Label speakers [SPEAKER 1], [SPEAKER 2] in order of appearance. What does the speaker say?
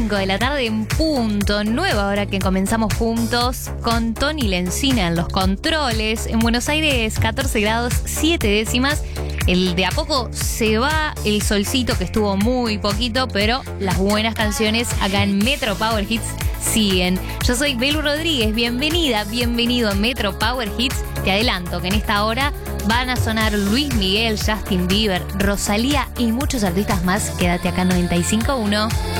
[SPEAKER 1] 5 de la tarde en punto. Nueva hora que comenzamos juntos con Tony Lencina en los controles. En Buenos Aires, 14 grados, 7 décimas. De a poco se va el solcito, que estuvo muy poquito, pero las buenas canciones acá en Metro Power Hits siguen. Yo soy Belu Rodríguez, bienvenido a Metro Power Hits. Te adelanto que en esta hora van a sonar Luis Miguel, Justin Bieber, Rosalía y muchos artistas más. Quédate acá en 95.1.